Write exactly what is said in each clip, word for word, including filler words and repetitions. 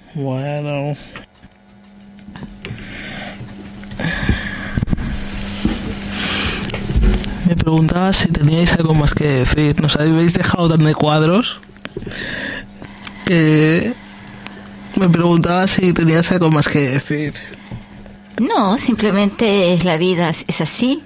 Bueno. Me preguntaba si teníais algo más que decir. Nos habéis dejado tan de cuadros que me preguntaba si tenías algo más que decir. No, simplemente es la vida, es así.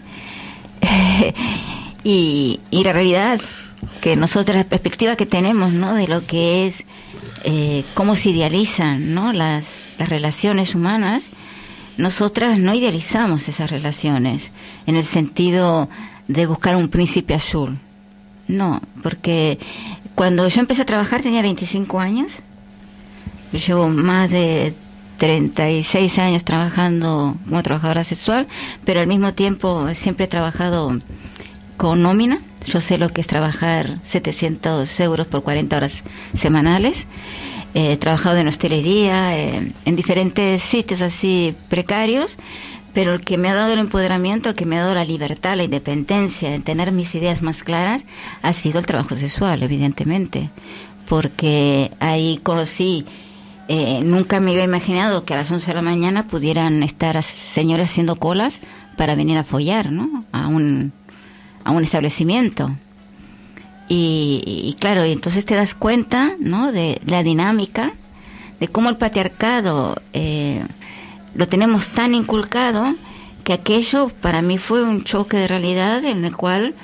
y, y la realidad que nosotros, la perspectiva que tenemos, ¿no?, de lo que es, eh, cómo se idealizan, ¿no?, las, las relaciones humanas, nosotras no idealizamos esas relaciones en el sentido de buscar un príncipe azul. No, porque cuando yo empecé a trabajar tenía veinticinco años. Yo llevo más de treinta y seis años trabajando como trabajadora sexual, pero al mismo tiempo siempre he trabajado con nómina. Yo sé lo que es trabajar setecientos euros por cuarenta horas semanales. Eh, he trabajado en hostelería, eh, en diferentes sitios así precarios, pero el que me ha dado el empoderamiento, el que me ha dado la libertad, la independencia, el tener mis ideas más claras, ha sido el trabajo sexual, evidentemente, porque ahí conocí, eh, nunca me había imaginado que a las once de la mañana pudieran estar señores haciendo colas para venir a follar, ¿no?, a un, a un establecimiento. Y, y claro, y entonces te das cuenta, ¿no?, de la dinámica, de cómo el patriarcado eh, lo tenemos tan inculcado, que aquello para mí fue un choque de realidad en el cual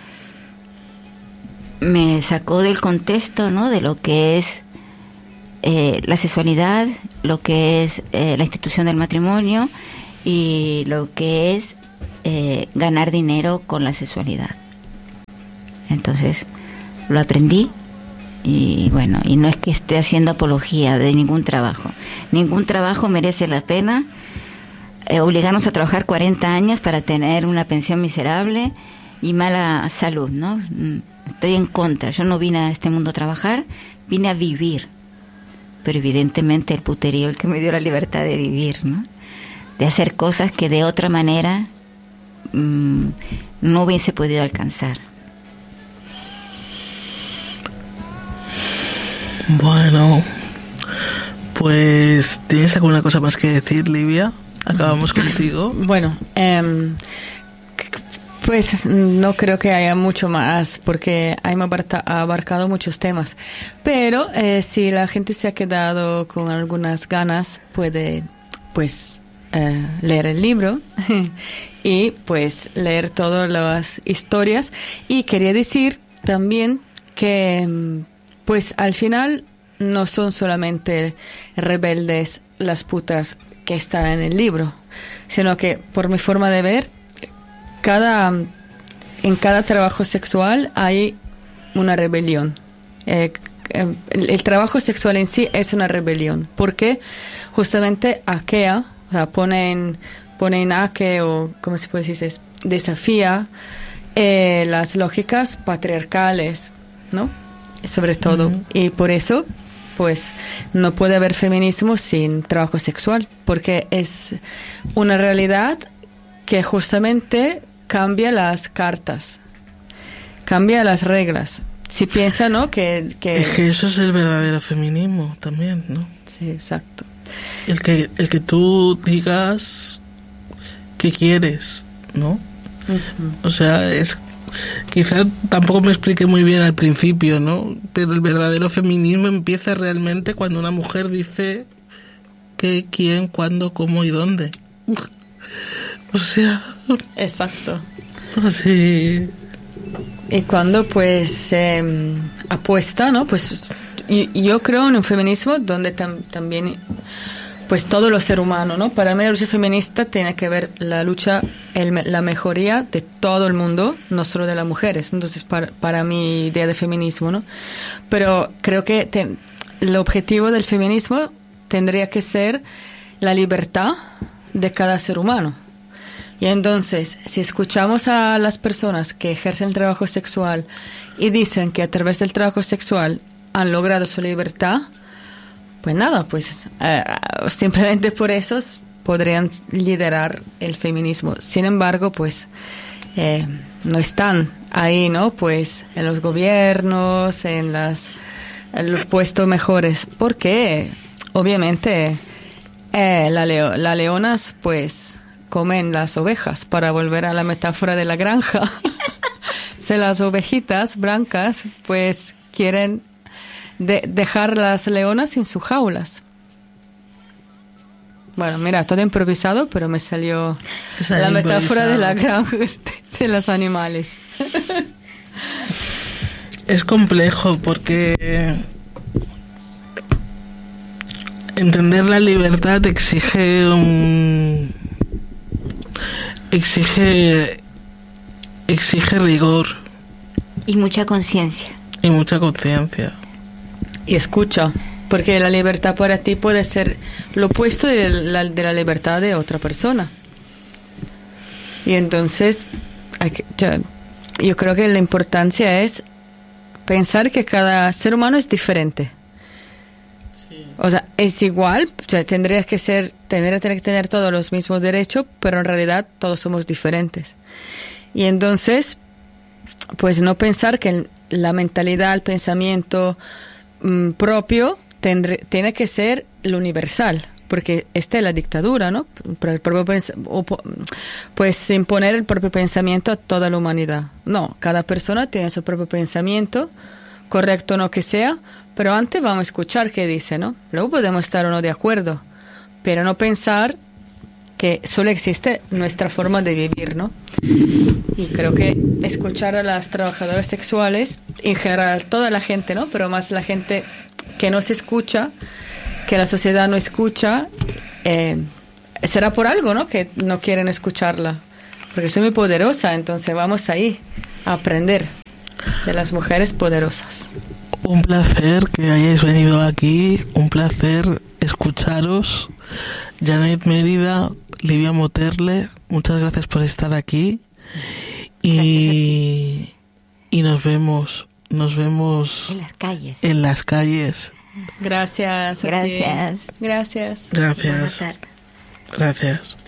me sacó del contexto, ¿no?, de lo que es eh, la sexualidad, lo que es eh, la institución del matrimonio y lo que es eh, ganar dinero con la sexualidad. Entonces lo aprendí. Y bueno, y no es que esté haciendo apología de ningún trabajo. Ningún trabajo merece la pena. Eh, obligarnos a trabajar cuarenta años para tener una pensión miserable y mala salud, ¿no? Estoy en contra. Yo no vine a este mundo a trabajar, vine a vivir. Pero evidentemente el puterío el que me dio la libertad de vivir, ¿no? De hacer cosas que de otra manera mmm, no hubiese podido alcanzar. Bueno, pues ¿tienes alguna cosa más que decir, Livia? Acabamos contigo. Bueno, eh, pues no creo que haya mucho más porque hemos abarcado muchos temas, pero eh, si la gente se ha quedado con algunas ganas, puede pues eh, leer el libro y pues leer todas las historias. Y quería decir también que pues al final no son solamente rebeldes las putas que están en el libro, sino que por mi forma de ver, cada en cada trabajo sexual hay una rebelión. Eh, el, el trabajo sexual en sí es una rebelión, porque justamente aquea, o sea, ponen ponen aque o cómo se puede decir, es, desafía eh, las lógicas patriarcales, ¿no? Sobre todo. Uh-huh. Y por eso pues no puede haber feminismo sin trabajo sexual, porque es una realidad que justamente cambia las cartas, cambia las reglas. Si piensa, ¿no?, que, que... Es que eso es el verdadero feminismo también, ¿no? Sí, exacto. El que, el que tú digas qué quieres, ¿no? Uh-huh. O sea, es... Quizá tampoco me expliqué muy bien al principio, ¿no? Pero el verdadero feminismo empieza realmente cuando una mujer dice qué, quién, cuándo, cómo y dónde. O sea... Exacto. Sí. Y cuando pues eh, apuesta, ¿no? Pues y, yo creo en un feminismo donde tam, también pues todo lo ser humano, ¿no? Para mí la lucha feminista tiene que ver la lucha, el, la mejoría de todo el mundo, no solo de las mujeres. Entonces, para, para mi idea de feminismo, ¿no? Pero creo que te, el objetivo del feminismo tendría que ser la libertad de cada ser humano. Y entonces, si escuchamos a las personas que ejercen el trabajo sexual y dicen que a través del trabajo sexual han logrado su libertad, pues nada, pues eh, simplemente por eso podrían liderar el feminismo. Sin embargo, pues eh, no están ahí, ¿no? Pues en los gobiernos, en, las, en los puestos mejores. ¿Por qué? obviamente eh, la leo- las leonas pues comen las ovejas, para volver a la metáfora de la granja. Si las ovejitas blancas pues quieren de- dejar las leonas en sus jaulas. Bueno, mira, todo improvisado, pero me salió Sale la metáfora de la improvisado. granja de, de los animales. Es complejo porque entender la libertad exige un exige exige rigor Y mucha conciencia. y mucha conciencia. Y escucha, porque la libertad para ti puede ser lo opuesto de la, de la libertad de otra persona. Y entonces, hay que- yo, yo creo que la importancia es pensar que cada ser humano es diferente. O sea, es igual, o sea, tendrías que ser, tendría que tener todos los mismos derechos, pero en realidad todos somos diferentes. Y entonces, pues no pensar que la mentalidad, el pensamiento mm, propio tendre- tiene que ser lo universal, porque esta es la dictadura, ¿no? Por el propio pens- o po- pues imponer el propio pensamiento a toda la humanidad. No, cada persona tiene su propio pensamiento, correcto o no que sea, pero antes vamos a escuchar qué dice, ¿no? Luego podemos estar o no de acuerdo, pero no pensar que solo existe nuestra forma de vivir, ¿no? Y creo que escuchar a las trabajadoras sexuales, en general toda la gente, ¿no? Pero más la gente que no se escucha, que la sociedad no escucha, eh, será por algo, ¿no? Que no quieren escucharla. Porque soy muy poderosa, entonces vamos ahí a aprender de las mujeres poderosas. Un placer que hayáis venido aquí, un placer escucharos. Janet Mérida, Livia Moterle, muchas gracias por estar aquí y, y nos vemos, nos vemos En las calles. en las calles. Gracias. a ti. Gracias. Gracias. Gracias, Buenas tardes. gracias.